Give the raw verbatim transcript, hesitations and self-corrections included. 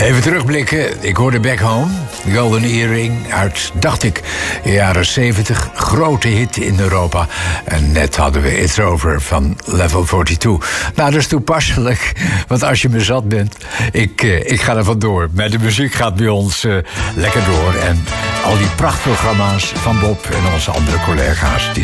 Even terugblikken. Ik hoorde Back Home, The Golden Earring uit, dacht ik, de jaren zeventig. Grote hit in Europa. En net hadden we It's Over van Level tweeënveertig. Nou, dat is toepasselijk. Want als je me zat bent, ik, uh, ik ga er vandoor. Maar de muziek gaat bij ons uh, lekker door. En al die prachtprogramma's van Bob en onze andere collega's, die